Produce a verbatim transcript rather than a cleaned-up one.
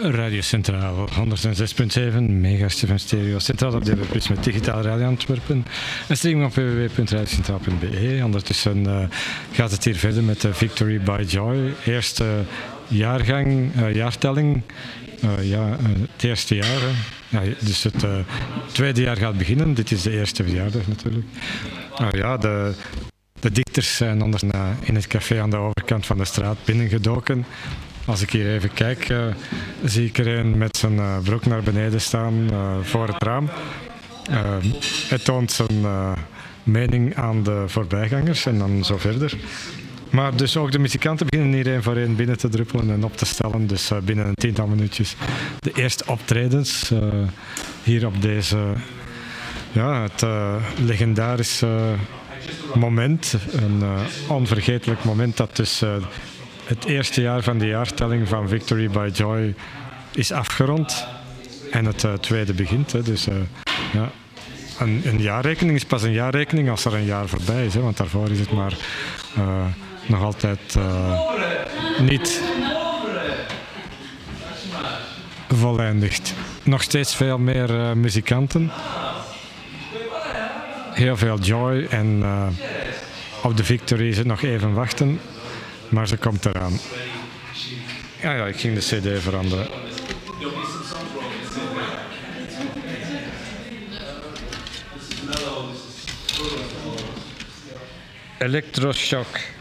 Radio Centraal, honderdzes punt zeven, megahertz van stereo, centraal op D B plus met digitale radio Antwerpen. En streaming op w w w punt radiocentraal punt b e. Ondertussen uh, gaat het hier verder met de Victory by Joy. Eerste jaargang, uh, jaartelling. Uh, ja, uh, het eerste jaar. Ja, dus het uh, tweede jaar gaat beginnen. Dit is de eerste verjaardag natuurlijk. Uh, ja, de, de dichters zijn anders uh, in het café aan de overkant van de straat binnengedoken. Als ik hier even kijk, uh, zie ik er een met zijn uh, broek naar beneden staan uh, voor het raam. Uh, hij toont zijn uh, mening aan de voorbijgangers en dan zo verder. Maar dus ook de muzikanten beginnen hier één voor één binnen te druppelen en op te stellen. Dus uh, binnen een tiental minuutjes de eerste optredens uh, hier op deze, ja, het uh, legendarische moment. Een uh, onvergetelijk moment dat dus uh, het eerste jaar van de jaartelling van Victory by Joy is afgerond. En het uh, tweede begint. Hè. Dus uh, ja, een, een jaarrekening is pas een jaarrekening als er een jaar voorbij is. Hè, want daarvoor is het maar uh, nog altijd uh, niet voleindigd. Nog steeds veel meer uh, muzikanten. Heel veel joy. En uh, op de Victory is het nog even wachten. Maar ze komt eraan. Ja, ja, ik ging de cd veranderen. Electroshock.